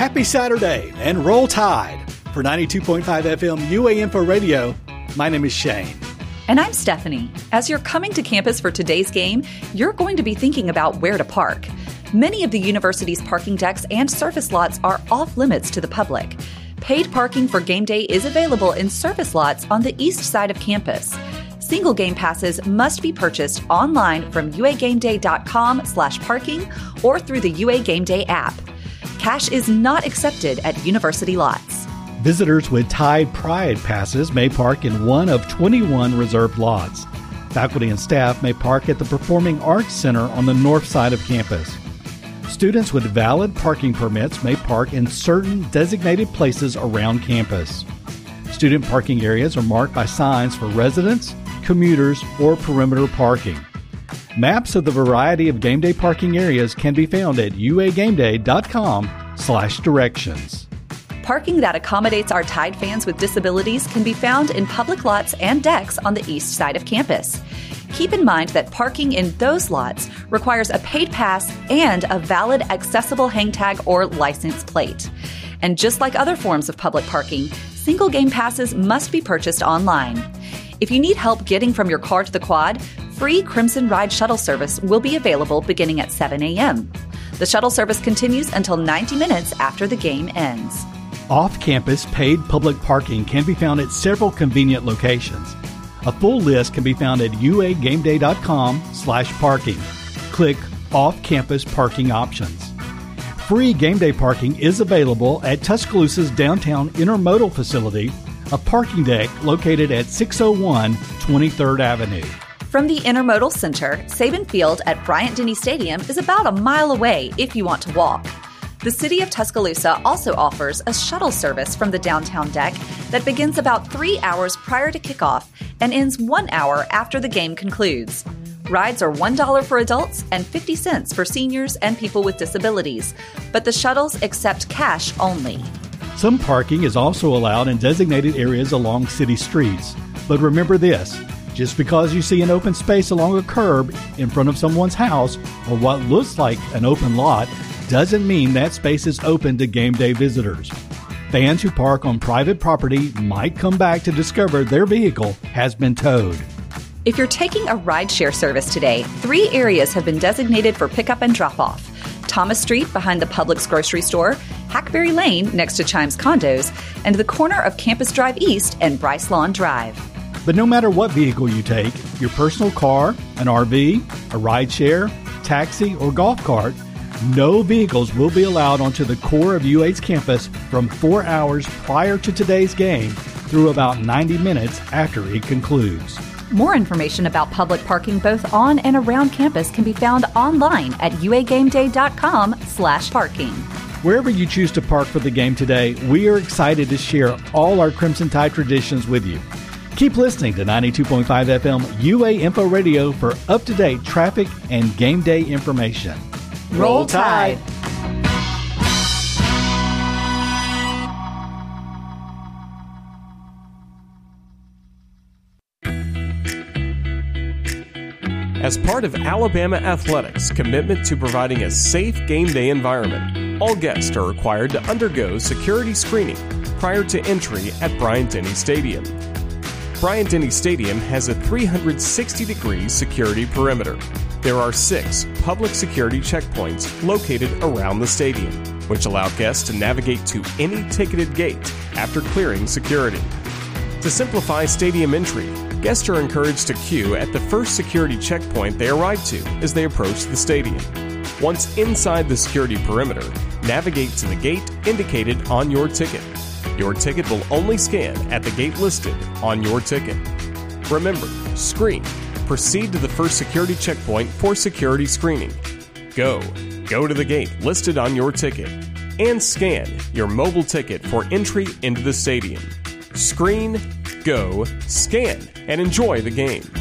Happy Saturday and roll tide. For 92.5 FM UA Info Radio, my name is Shane. And I'm Stephanie. As you're coming to campus for today's game, you're going to be thinking about where to park. Many of the university's parking decks and surface lots are off limits to the public. Paid parking for game day is available in surface lots on the east side of campus. Single game passes must be purchased online from uagameday.com/parking or through the UA Game Day app. Cash is not accepted at university lots. Visitors with Tide Pride passes may park in one of 21 reserved lots. Faculty and staff may park at the Performing Arts Center on the north side of campus. Students with valid parking permits may park in certain designated places around campus. Student parking areas are marked by signs for residents, commuters, or perimeter parking. Maps of the variety of game day parking areas can be found at uagameday.com/directions. Parking that accommodates our Tide fans with disabilities can be found in public lots and decks on the east side of campus. Keep in mind that parking in those lots requires a paid pass and a valid accessible hang tag or license plate. And just like other forms of public parking, single game passes must be purchased online. If you need help getting from your car to the quad, free Crimson Ride shuttle service will be available beginning at 7 a.m. The shuttle service continues until 90 minutes after the game ends. Off-campus paid public parking can be found at several convenient locations. A full list can be found at uagameday.com/parking. Click Off-Campus Parking Options. Free game day parking is available at Tuscaloosa's downtown intermodal facility, a parking deck located at 601 23rd Avenue. From the Intermodal Center, Saban Field at Bryant-Denny Stadium is about a mile away if you want to walk. The City of Tuscaloosa also offers a shuttle service from the downtown deck that begins about 3 hours prior to kickoff and ends 1 hour after the game concludes. Rides are $1 for adults and 50 cents for seniors and people with disabilities, but the shuttles accept cash only. Some parking is also allowed in designated areas along city streets. But remember this, just because you see an open space along a curb in front of someone's house or what looks like an open lot doesn't mean that space is open to game day visitors. Fans who park on private property might come back to discover their vehicle has been towed. If you're taking a rideshare service today, 3 areas have been designated for pickup and drop-off. Thomas Street behind the Publix grocery store, Hackberry Lane next to Chimes Condos, and the corner of Campus Drive East and Bryce Lawn Drive. But no matter what vehicle you take, your personal car, an RV, a rideshare, taxi, or golf cart, no vehicles will be allowed onto the core of UA's campus from 4 hours prior to today's game through about 90 minutes after it concludes. More information about public parking both on and around campus can be found online at uagameday.com/parking. Wherever you choose to park for the game today, we are excited to share all our Crimson Tide traditions with you. Keep listening to 92.5 FM UA Info Radio for up-to-date traffic and game day information. Roll Tide! As part of Alabama Athletics' commitment to providing a safe game day environment, all guests are required to undergo security screening prior to entry at Bryant-Denny Stadium. Bryant-Denny Stadium has a 360-degree security perimeter. There are 6 public security checkpoints located around the stadium, which allow guests to navigate to any ticketed gate after clearing security. To simplify stadium entry, guests are encouraged to queue at the first security checkpoint they arrive to as they approach the stadium. Once inside the security perimeter, navigate to the gate indicated on your ticket. Your ticket will only scan at the gate listed on your ticket. Remember, screen. Proceed to the first security checkpoint for security screening. Go to the gate listed on your ticket and scan your mobile ticket for entry into the stadium. Screen, go, scan, and enjoy the game.